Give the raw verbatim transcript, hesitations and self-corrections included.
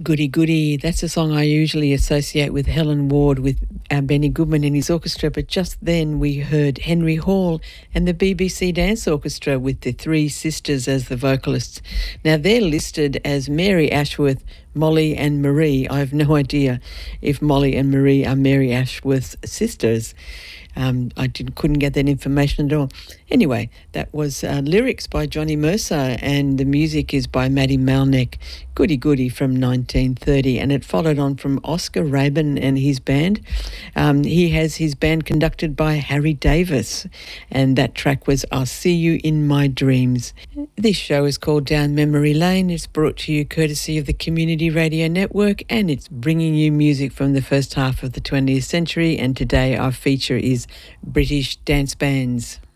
Goody Goody, that's a song I usually associate with Helen Ward with uh, Benny Goodman and his orchestra, but just then we heard Henry Hall and the B B C Dance Orchestra with the Three Sisters as the vocalists. Now they're listed as Mary Ashworth, Molly and Marie. I have no idea if Molly and Marie are Mary Ashworth's sisters. Um, I didn't, couldn't get that information at all. Anyway, that was uh, lyrics by Johnny Mercer and the music is by Maddie Malneck, Goody Goody from nineteen thirty, and it followed on from Oscar Rabin and his band. Um, he has his band conducted by Harry Davis, and that track was I'll See You in My Dreams. This show is called Down Memory Lane. It's brought to you courtesy of the Community Radio Network, and it's bringing you music from the first half of the twentieth century, and today our feature is British dance bands.